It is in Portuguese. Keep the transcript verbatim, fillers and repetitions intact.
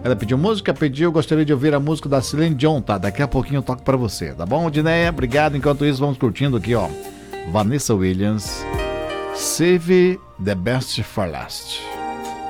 Ela pediu música, pediu, gostaria de ouvir a música da Celine Dion, tá? Daqui a pouquinho eu toco pra você, tá bom, Dinéia? Obrigado. Enquanto isso, vamos curtindo aqui, ó. Vanessa Williams, Save the Best for Last.